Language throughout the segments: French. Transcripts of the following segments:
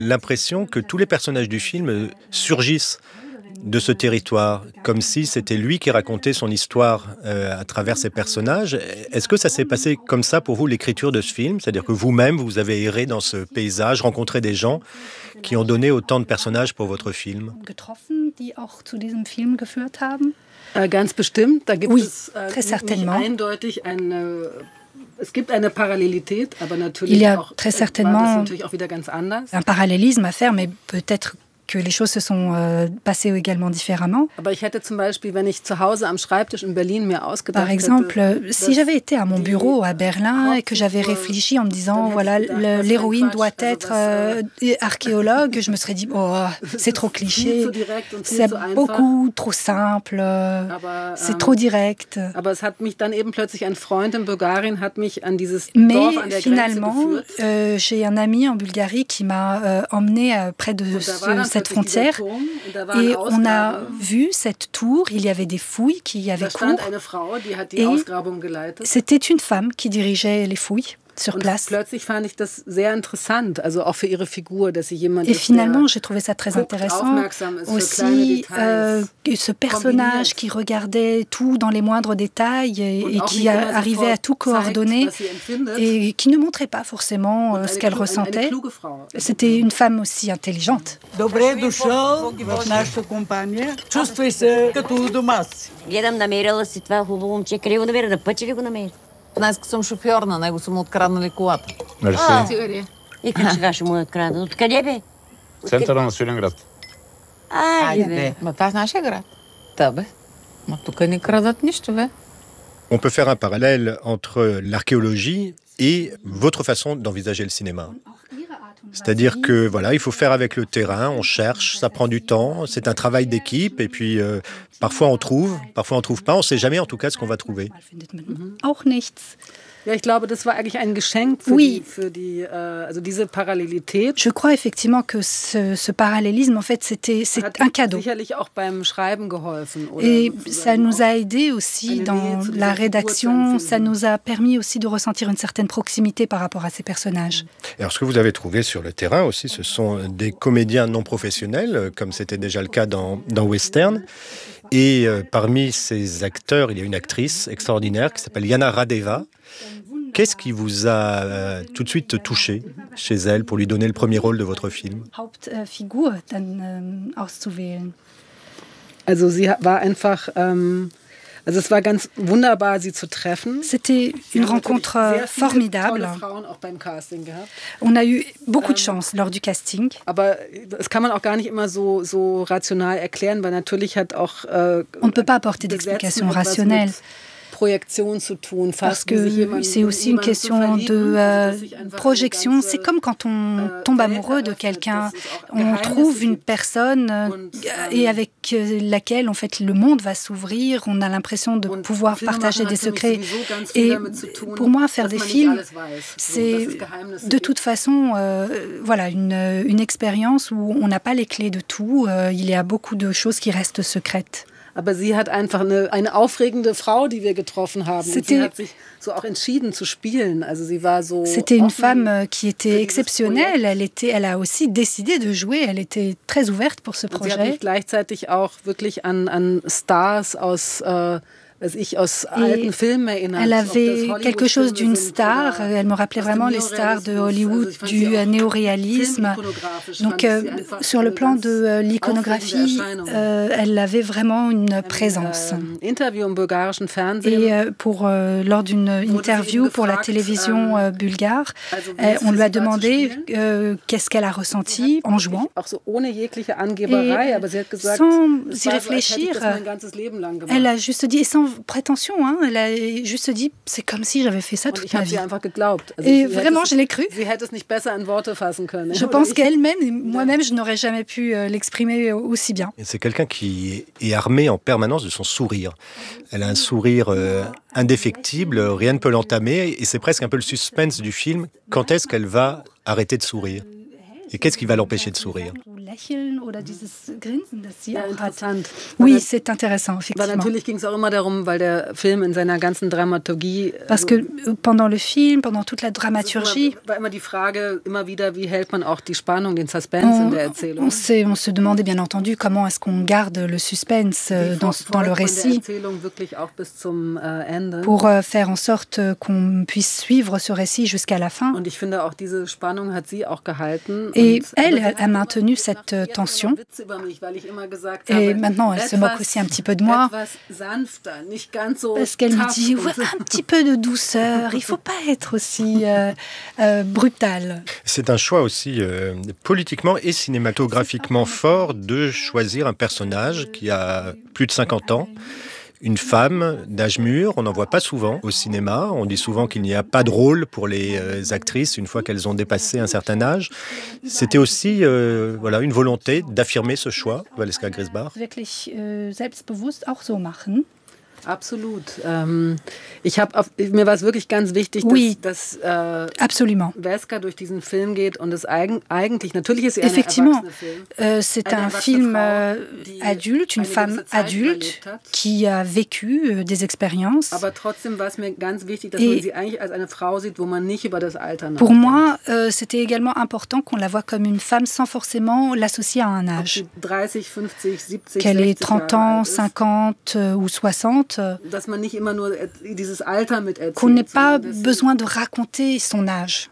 l'impression que tous les personnages du film surgissent de ce territoire, comme si c'était lui qui racontait son histoire à travers ses personnages. Est-ce que ça s'est passé comme ça pour vous, l'écriture de ce film? C'est-à-dire que vous-même, vous avez erré dans ce paysage, rencontré des gens qui ont donné autant de personnages pour votre film? Getroffen, die auch zu diesem Film geführt haben? Ganz bestimmt. Da gibt Oui, es très certainement. eindeutig eine. Es gibt eine Parallelität, aber Il natürlich y a auch, très war das certainement natürlich auch wieder ganz anders. un parallélisme à faire, mais peut-être que les choses se sont passées également différemment. Aber ich hätte zum Beispiel, wenn ich zu Hause am Schreibtisch in Berlin mir ausgedacht Par exemple, hätte, si j'avais été à mon bureau à Berlin et que j'avais réfléchi en me disant, voilà, l'héroïne doit être archéologue, je me serais dit, oh, c'est trop cliché, c'est beaucoup trop simple, c'est trop direct. Aber es hat mich dann eben plötzlich ein Freund in Bulgarien hat mich an dieses Mais Dorf an der Grenze finalement, geführt. j'ai un ami en Bulgarie qui m'a emmené près de cette frontière et on a vu cette tour, il y avait des fouilles qui avaient Da stand cours eine Frau, die hat die et Ausgrabung geleitet. c'était une femme qui dirigeait les fouilles sur Und place. plötzlich fand ich das sehr interessant, also auch für ihre Figur, dass sie jemand Et ist, finalement, der j'ai trouvé ça très guckt, intéressant aufmerksam ist für kleine aussi, Details, ce personnage kombiniert. qui regardait tout dans les moindres détails et auch qui nicht immer arrivait à sofort tout coordonner zeigt, was sie empfindet. et qui ne montrait pas forcément Und ce eine qu'elle eine ressentait. kluge Frau. C'était une femme aussi intelligente. Добре дошъл в нашата компания. Чувствай се като у дома си. Гледам, намерила си това хубаво момче. Къде го намери? На път ли го намери? Днес съм шофьор, на него са му откраднали колата. Сигари. И как сега ще му я открадат? Откъде бе? Центъра на Свиленград. Айде бе. Айде. Ма това в нашия град. Та бе. Ма тук не крадат нищо, бе. On peut faire un parallèle entre l'archéologie et votre façon d'envisager le cinéma. C'est-à-dire que voilà, il faut faire avec le terrain, on cherche, ça prend du temps, c'est un travail d'équipe et puis parfois on trouve pas, on ne sait jamais en tout cas ce qu'on va trouver. Auch nichts. Ja, ich glaube, das war eigentlich ein Geschenk Oui. Also diese Parallelität. Je crois effectivement que ce parallélisme, en fait, c'est Hat un cadeau. sicherlich auch beim Schreiben geholfen. Oder Et sozusagen ça nous auch a aidés aussi eine dans Nähe zu la dieser rédaction, Figur zu ça empfinden. nous a permis aussi de ressentir une certaine proximité par rapport à ces personnages. Et alors ce que vous avez trouvé sur le terrain aussi, ce sont des comédiens non professionnels, comme c'était déjà le cas dans Western. Et parmi ces acteurs, il y a une actrice extraordinaire qui s'appelle Yana Radeva. Qu'est-ce qui vous a tout de suite touché chez elle pour lui donner le premier rôle de votre film? Hauptfigur dann auszuwählen. Also sie war einfach, also es war ganz wunderbar, sie zu treffen. C'était une rencontre formidable. Tolle Frauen auch beim Casting gehabt. On a eu beaucoup de chance lors du casting. Aber das kann man auch gar nicht immer so rational erklären, weil natürlich hat auch On ne peut pas apporter d'explication rationnelle. Projektion zu tun, Parce que c'est aussi une question de projection. C'est comme quand on tombe amoureux de quelqu'un, on trouve une personne et avec laquelle en fait le monde va s'ouvrir. On a l'impression de pouvoir partager des secrets. Et pour moi, faire des films, c'est de toute façon voilà, une expérience où on n'a pas les clés de tout. Il y a beaucoup de choses qui restent secrètes. Aber sie hat einfach eine aufregende Frau, die wir getroffen haben. Und sie hat sich so auch entschieden zu spielen. Also sie war so. C'était une femme qui était exceptionnelle. Elle a aussi décidé de jouer. Elle était très ouverte pour ce projet. Sie hat mich gleichzeitig auch wirklich an Stars aus alten Filmen erinnert. Elle avait quelque chose d'une star. Elle me rappelait vraiment les stars de Hollywood, du néoréalisme. Donc, sur le plan de l'iconographie, elle avait vraiment une présence. Et lors d'une interview pour la télévision bulgare, on lui a demandé qu'est-ce qu'elle a ressenti en jouant. Et sans y réfléchir, elle a juste dit, et sans prétention, hein, elle a juste dit, c'est comme si j'avais fait ça toute ma vie. Et vraiment, je l'ai cru. Je pense qu'elle-même, et moi-même, je n'aurais jamais pu l'exprimer aussi bien. Et c'est quelqu'un qui est armé en permanence de son sourire. Elle a un sourire indéfectible, rien ne peut l'entamer, et c'est presque un peu le suspense du film. Quand est-ce qu'elle va arrêter de sourire ? Et qu'est-ce qui va l'empêcher de sourire ? Lächeln oder dieses Grinsen, das sie auch hat. Oui, c'est intéressant, effectivement. Natürlich ging es auch immer darum, weil der Film in seiner ganzen Dramaturgie... Parce que pendant le film, pendant toute la dramaturgie... war immer die Frage, immer wieder, wie hält man auch die Spannung, den Suspense in der Erzählung? On se demandait bien entendu comment est-ce qu'on garde le suspense dans le récit pour faire en sorte qu'on puisse suivre ce récit jusqu'à la fin. Und ich finde auch diese Spannung hat sie auch gehalten. Et elle a maintenu cette tension. Et maintenant, elle se moque aussi un petit peu de moi. Parce qu'elle me dit, ouais, un petit peu de douceur, il ne faut pas être aussi brutal. C'est un choix aussi politiquement et cinématographiquement fort de choisir un personnage qui a plus de 50 ans. Une femme d'âge mûr, on n'en voit pas souvent au cinéma. On dit souvent qu'il n'y a pas de rôle pour les actrices une fois qu'elles ont dépassé un certain âge. C'était aussi une volonté d'affirmer ce choix, Valeska Grisbach. Wirklich selbstbewusst auch so machen. Absolut. Mir war es wirklich ganz wichtig, dass Valeska durch diesen Film geht und es eigentlich, natürlich ist sie eine erwachsene Film. C'est un film adulte, une femme adulte qui a vécu des expériences. Aber trotzdem war es mir ganz wichtig, dass man sie eigentlich als eine Frau sieht, wo man nicht über das Alter nachdenkt. Pour moi, c'était également important qu'on la voit comme une femme sans forcément l'associer à un âge. 30, 50, 70, qu'elle ait 30 ans, 50 ou 60. Qu'on n'ait pas besoin de raconter son âge.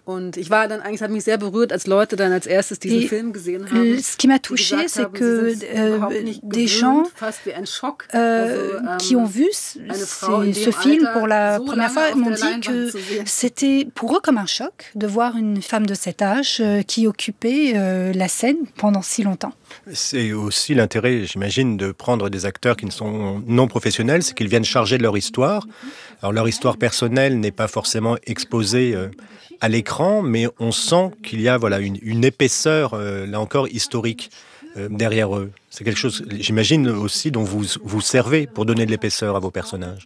Ce qui m'a touchée, c'est que des gens qui ont vu ce film pour la première fois m'ont dit que c'était pour eux comme un choc de voir une femme de cet âge qui occupait la scène pendant si longtemps. C'est aussi l'intérêt, j'imagine, de prendre des acteurs qui ne sont non professionnels, c'est qu'ils viennent charger de leur histoire. Alors leur histoire personnelle n'est pas forcément exposée à l'écran, mais on sent qu'il y a une épaisseur, là encore, historique derrière eux. C'est quelque chose, j'imagine, aussi dont vous servez pour donner de l'épaisseur à vos personnages.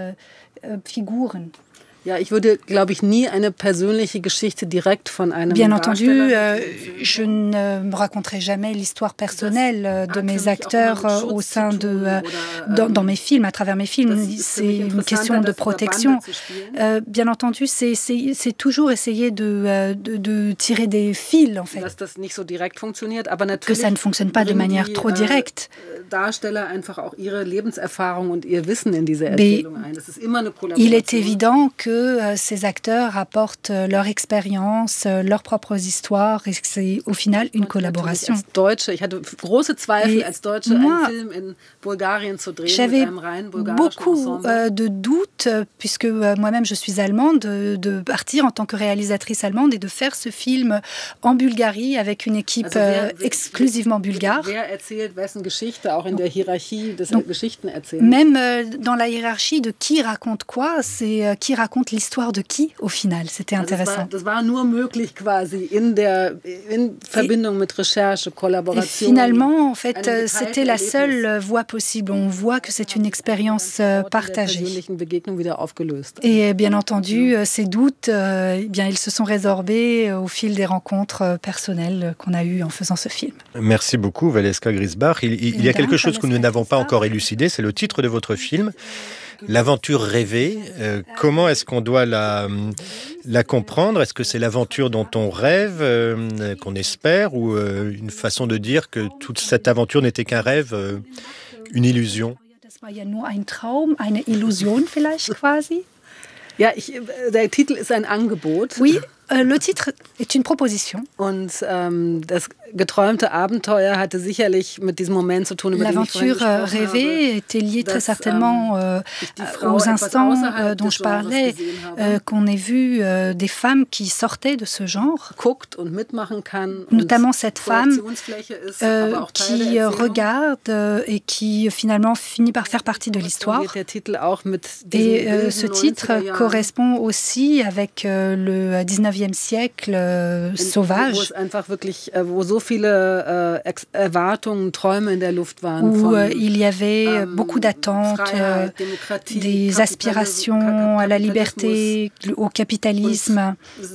Ja, ich würde, glaube ich, nie eine persönliche Geschichte direkt von einem Bien entendu, je ne me raconterai jamais l'histoire personnelle de mes acteurs au sein dans mes films, à travers mes films. C'est une question de protection. Bien entendu, c'est toujours essayer de tirer des fils, en fait. Que ça ne fonctionne pas de manière trop directe. Il est évident que ces acteurs apportent leur expérience, leurs propres histoires et c'est au final une collaboration. J'avais beaucoup de doutes, puisque moi-même je suis allemande, de partir en tant que réalisatrice allemande et de faire ce film en Bulgarie avec une équipe exclusivement bulgare. Donc, même dans la hiérarchie de qui raconte quoi, c'est qui raconte l'histoire de qui au final. C'était intéressant. Et finalement, en fait, c'était la seule voie possible. On voit que c'est une expérience partagée. Et bien entendu, ces doutes, ils se sont résorbés au fil des rencontres personnelles qu'on a eues en faisant ce film. Merci beaucoup, Valeska Grisbach. Il y a quelque chose que nous n'avons pas encore élucidé, c'est le titre de votre film. L'aventure rêvée, comment est-ce qu'on doit la comprendre ? Est-ce que c'est l'aventure dont on rêve, qu'on espère, ou une façon de dire que toute cette aventure n'était qu'un rêve, une illusion ? Das war ja nur ein Traum, eine Illusion vielleicht quasi. Ja, der Titel ist ein Angebot. Oui, le titre est une proposition. Und das geträumte Abenteuer hatte sicherlich mit diesem Moment zu tun, über den ich vorhin gesprochen habe. L'aventure rêvée était liée très certainement aux instants dont je parlais, qu'on ait vu des femmes qui sortaient de ce genre. Notamment cette femme qui regarde et qui finalement finit par faire partie de l'histoire. Et ce titre correspond aussi avec le 19e 19e siècle sauvage, wo so viele Erwartungen, Träume in der Luft waren, où il y avait beaucoup d'attentes, des aspirations à la liberté, au capitalisme.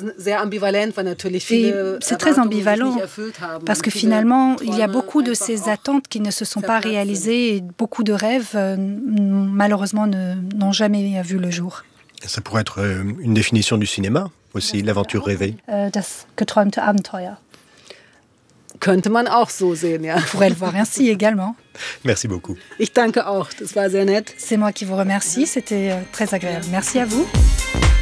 Et c'est très ambivalent parce que finalement, il y a beaucoup de ces attentes qui ne se sont pas réalisées et beaucoup de rêves, malheureusement, n'ont jamais vu le jour. Ça pourrait être une définition du cinéma aussi, l'aventure rêvée. Das geträumte Abenteuer. Könnte man auch so sehen, ja. On pourrait le voir ainsi également. Merci beaucoup. Ich danke auch, das war sehr nett. C'est moi qui vous remercie, c'était très agréable. Merci à vous.